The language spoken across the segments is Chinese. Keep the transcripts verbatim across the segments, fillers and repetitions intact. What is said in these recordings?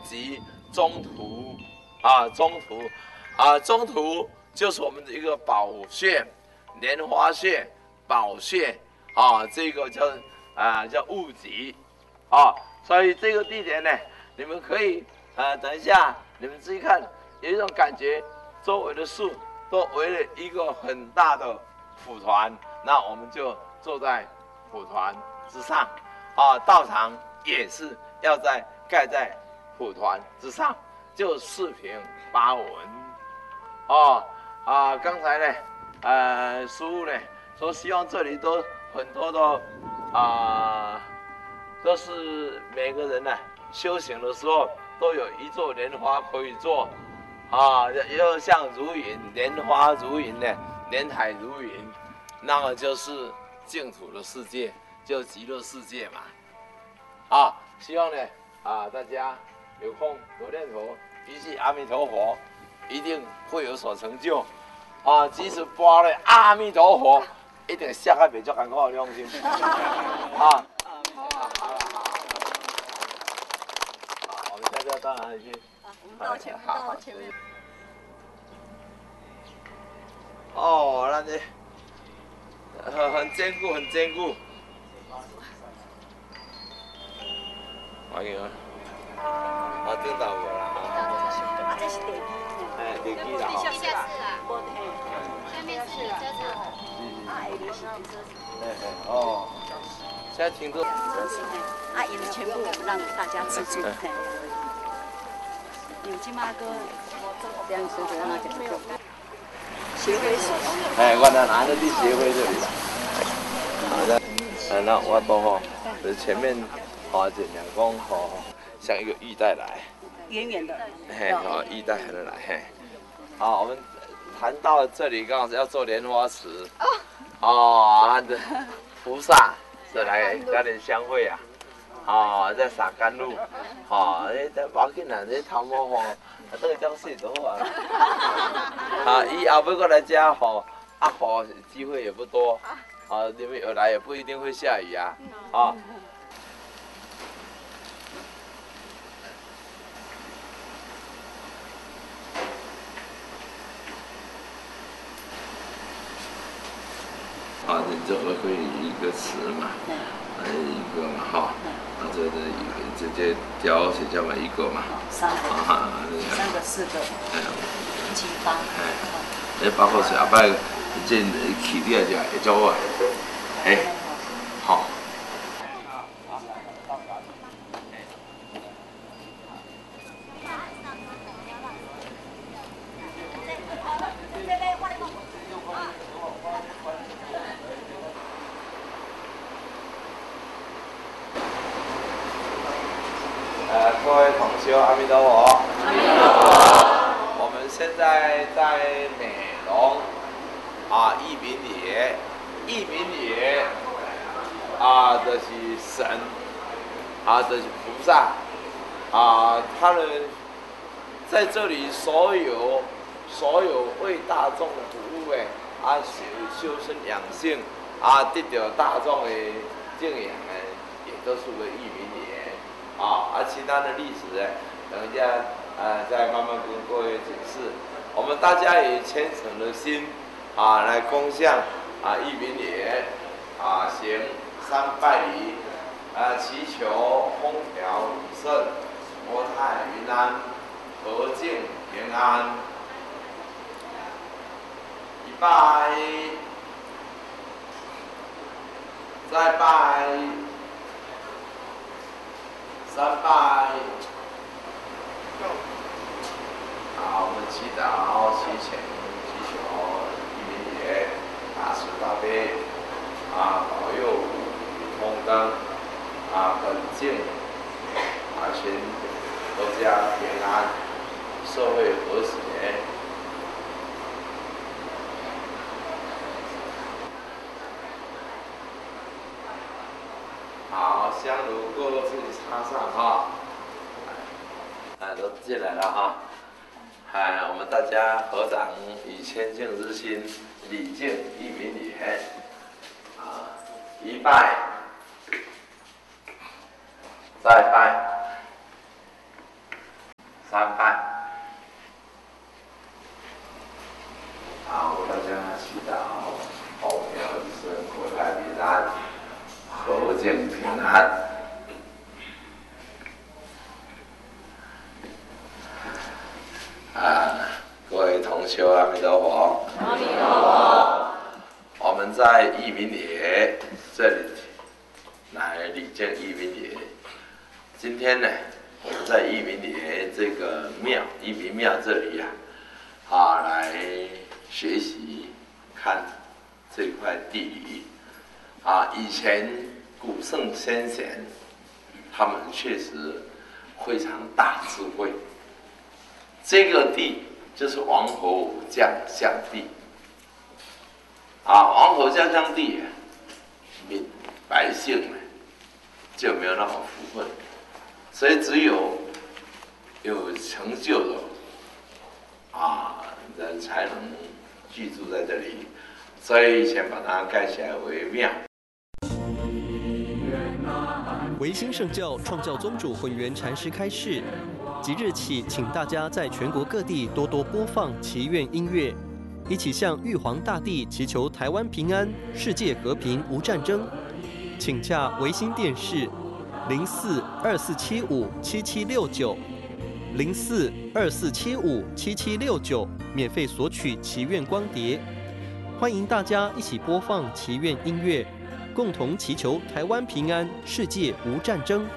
及中途啊，中途啊，中途就是我们的一个宝穴、莲花穴、宝穴啊，这个叫啊叫戊己啊，所以这个地点呢，你们可以啊，等一下你们自己看，有一种感觉，周围的树都围了一个很大的蒲团，那我们就坐在蒲团之上啊，道场也是要在盖在蒲团之上，就四平八稳哦啊。刚才呢，呃，师父呢说希望这里都很多的啊，都是每个人呢修行的时候都有一座莲花可以做啊，又像如云，莲花如云呢，莲海如云，那么就是净土的世界，就极乐世界嘛。啊，希望呢啊大家有空多念佛，一句阿弥陀佛，一定会有所成就。啊，即使播了阿弥陀佛，一定下个袂足艰苦，你放心。啊，我们现在到哪里去？ 我们到前面，到前面。 哦，那这很很坚固，很坚固。欢迎啊！啊，听到无啦？ 啊，这是地基呢。 哎，地基啦。 地下室啦。 无嘿。 下面是停车场。 啊，下面是停车场。 哎哎哦。现在停车。 啊，因为全部让大家自助。你们今嘛个，这样说就让他讲就。协会是。 哎，我在哪里的协会这里啦？好的。哎，那我都吼，就是前面花尽两公吼，像一个玉带来。 远远的。 嘿，好，玉带还能来嘿。好，我们谈到这里，刚好是要做莲花池。哦。哦，这菩萨是来跟你相会啊。哦，在洒甘露。哦，你这无要紧啦，你头毛吼，等伊将洗就好啊。啊，以后要过来遮吼，啊雨机会也不多。啊，你们有来也不一定会下雨啊。啊。啊，你这个会一个词嘛，呃，一个嘛哈，啊，这这直接调写叫嘛一个嘛， 三个，啊，三个四个， 哎， 七八， 哎，哎，包括是后摆这起底就会做啊，哎，好。呃，各位同修，阿弥陀佛。阿弥陀佛。我们现在在美容啊，义民里，义民里啊，就是神啊，就是菩萨啊，他们在这里所有所有为大众服务的啊，修修身养性啊，得到大众的敬仰的，也都是为义民里。啊，啊，其他的历史呢，等一下呃再慢慢跟各位解释。我们大家以虔诚的心啊来恭向啊义民爷啊行三拜礼，啊祈求风调雨顺、国泰民安、和敬平安。一拜，再拜。三拜，好，我们祈祷、祈请、祈求义民爷大慈大悲啊，保佑通灯啊，本境啊，全国家平安，社会和谐。好，香炉各自插上哈，哎，都进来了哈，哎，我们大家合掌以谦敬之心礼敬义民爷，啊，一拜，再拜， 三拜。好，大家祈祷，后面是国泰民安，和敬平安。啊，各位同修，阿弥陀佛！ 阿弥陀佛。 我们在义民里这里来礼敬义民里。今天呢，我们在义民里这个庙，义民庙这里呀、啊，啊，来学习看这块地理。啊，以前古圣先贤，他们确实非常大智慧。这个地就是王侯将相地，啊，王侯将相地，民百姓呢就没有那么福分，所以只有有成就的啊人才能居住在这里，所以以前把它盖起来为庙。 维新圣教创教宗主混元禅师开示，即日起，请大家在全国各地多多播放祈愿音乐，一起向玉皇大帝祈求台湾平安、世界和平、无战争。请洽维新电视零四二四七五七七六九零四二四七五七七六九，免费索取祈愿光碟。欢迎大家一起播放祈愿音乐，共同祈求台湾平安、世界无战争。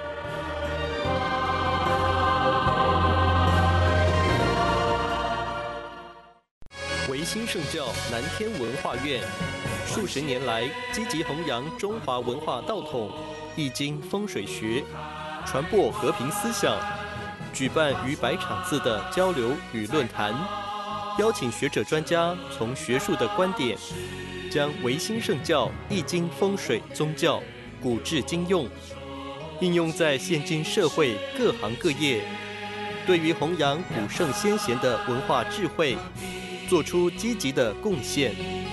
维新圣教南天文化院数十年来积极弘扬中华文化道统、易经风水学，传播和平思想，举办逾百场次的交流与论坛，邀请学者专家从学术的观点，将维新圣教易经风水宗教古至今用，应用在现今社会各行各业，对于弘扬古圣先贤的文化智慧，做出积极的贡献。